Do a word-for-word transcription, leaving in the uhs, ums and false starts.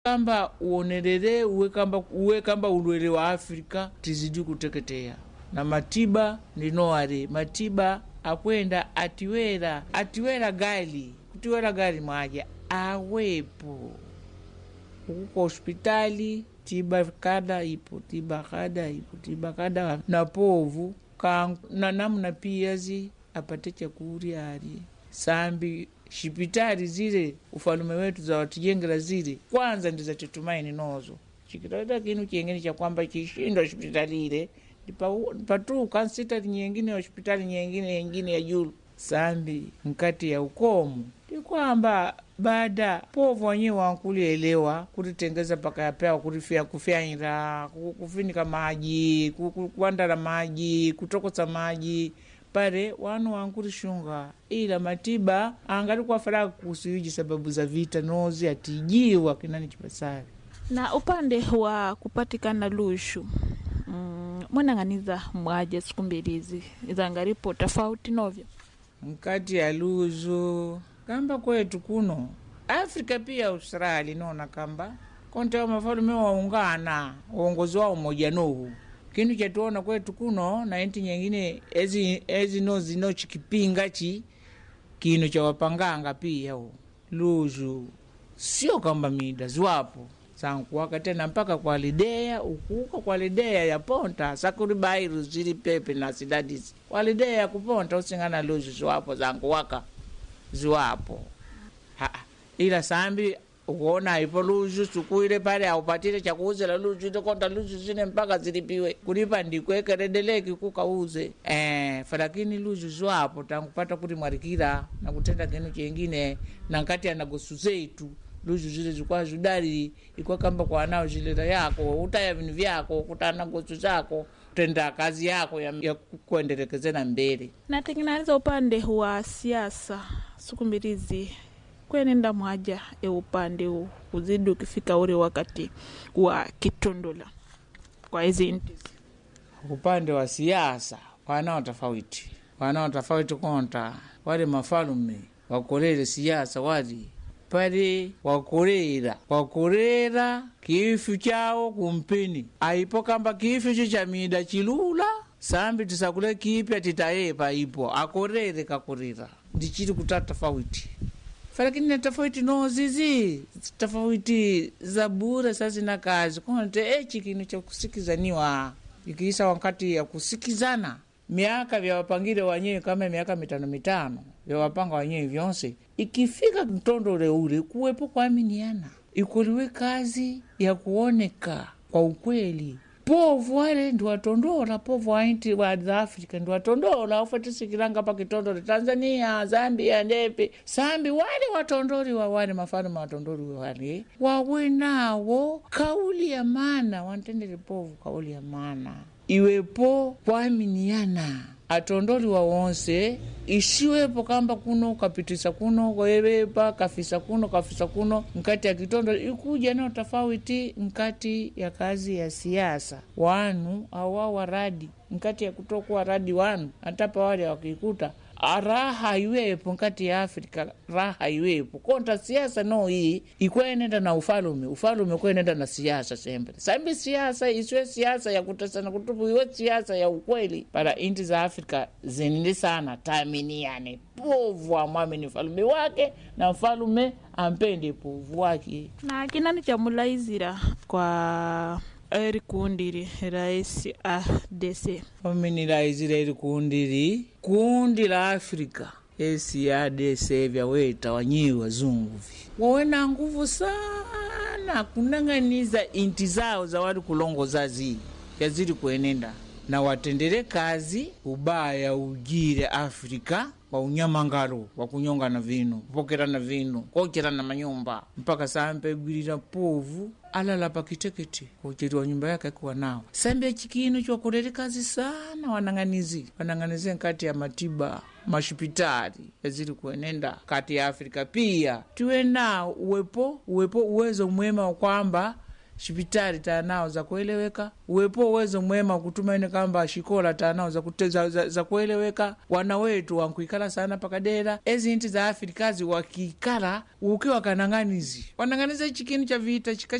kamba uonerere uwe kamba uwe kamba ulwele wa Afrika tizidi kuteketea na matiba ninoare matiba akwenda atiwera atiwera gali kutiwera gali mwaja awepo huko hospitali tiba kada ipo tiba kada ipo tiba kada na povu ka na namna pia zi apate chakuri ari sambi shipitali zile ufalume wetu za watijengera zile kwanza ndiza tutumaini nozo chikirada kinu kiengeni cha kwamba kishindo hospitali ile patu kansita nyingine hospitali nyingine nyingine ya juu sambi mkati ya ukomu ni kwamba baada povu wenyewe wankulielewa kulitengeza paka ya pewa kulifia kufyaira kufinika maji kuandala maji kutokosa maji pare wanu wankulishunga ila matiba angali kwa faraga kusuiji sababu za vita nozi atijiwa kinani chipasari. Na upande wa kupatikana lushu mm, mwananganiza mwaje siku mbili izangaripo tofauti novyo mkati ya luzu kamba kwetu kuno Afrika pia Australia nona kamba konte wa mafalume waungana uongozi wao moja nohu kinu chatuona kwetu kuno na inti nyingine ezi ezi nozi no chikipinga chi kinu cha wapanganga pia u luzu sio kamba mida zwapo sankuwaka tena mpaka kwa lidea ukuka kwa lidea ya ponta sakuri bairu zili pepe na sidadisi kwa lidea ya kuponta usingana luzu zwapo zankuwaka zwapo ha, ila sambi uona ipo luzu sukuile pale aupatile cha kuuzela luzu ile konta luzu zine mpaka zilipiwe kulipa ndikwe redeleki kukauze eh falakini luzu zwapo tangupata kuti mwarikira na kutenda kinu kingine na ngati anagosuzetu luzu zile zikwa judari ikwa kamba kwa nao zile yako utaya vinu vyako kutana gosu zako tenda kazi yako ya, ya kuendelekezana mbele. Na tengeneza upande wa siasa siku mbili kwenenda mwaja e upande u uzidi ukifika ule wakati wa kitondola kwa hizi inti upande wa siasa wanao tofauti wanao tofauti konta wale mafalume wakolele siasa wali pale wakorera wakorera kifu chao kumpini aipo kamba kifu cha mida chilula sambi tisakule kipya titaepa ipo akorere kakorera ndichiri kutata tofauti falakini na tofauti no zizi tofauti za bure sasa na kazi konte echi kinu cha kusikizaniwa ikiisa wakati ya kusikizana miaka vya wapangile wanyewe kama miaka mitano mitano vya wapanga wanyewe vyonse ikifika mtondo ule ule kuwepo kwa aminiana ikuliwe kazi ya kuoneka kwa ukweli povu wale ndi watondola povu wa inti wa Afrika ndi watondola ufatisi kilanga pa kitondole Tanzania Zambia ndepe sambi wale watondoli wa wale mafano watondoli wa wale wawe nawo kauli ya maana wantendele povu kauli ya maana iwepo kwa aminiana atondoli wa wonse ishiwepo kamba kuno kapitisa kuno kwebepa kafisa kuno kafisa kuno mkati ya kitondo ikuja nao tofauti mkati ya kazi ya siasa wanu awawa radi mkati ya kutokuwa radi wanu atapa wale wakikuta raha iwepo mkati ya Afrika raha iwepo konta siasa no hii ikwenenda na ufalume ufalume kwenenda na siasa sempre sambi siasa iswe siasa ya kutesana kutupu iwe siasa ya ukweli para inti za Afrika zenili sana taminiane povu wa mwamini ufalume wake na ufalume ampende povu wake na kinani cha mulaizira kwa eri kundiri raisi A D C wamini raizira eri kundiri kundi la Afrika esi A D C vya weta wanyiwe wazungu vi wawena nguvu sana kunanganiza inti zao za wali kulongo zazi ya zili kuenenda na watendele kazi ubaya ujire Afrika wa unyamangalo wa kunyonga na vino kupokera na vino kokera na manyumba mpaka sampe gwirira povu alala pakitekete kuchiriwa nyumba yake kuwa nao sambe chikino chwa kurere kazi sana wananganizi wananganize nkati ya matiba mashipitali yazili kuenenda kati ya Afrika pia tuwe na uwepo uwepo uwezo mwema wa kwamba shipitali tanao za kueleweka, uwepo uwezo mwema kutumaini kamba shikola tanao za, za, za, za kueleweka. Wana wetu wankuikala sana pakadera ezi inti za Afrikazi wakikala ukiwa kananganizi wananganiza chikini cha vita chika